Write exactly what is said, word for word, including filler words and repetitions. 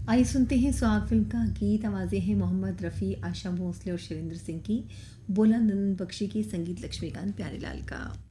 आइए सुनते हैं सुहाग फिल्म का गीत। आवाजें हैं मोहम्मद रफ़ी, आशा भोसले और शैलेंद्र सिंह की। बोला नंदन बख्शी की, संगीत लक्ष्मीकांत प्यारेलाल का।